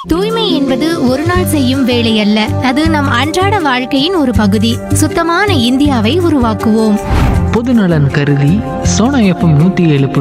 தூய்மை என்பது ஒரு நாள் செய்யும் வேலை அல்ல, அது நம் அன்றாட வாழ்க்கையின் ஒரு பகுதி. சுத்தமான இந்தியாவை உருவாக்குவோம். பொதுநலன் கருதி சோனா எஃப்எம் 107.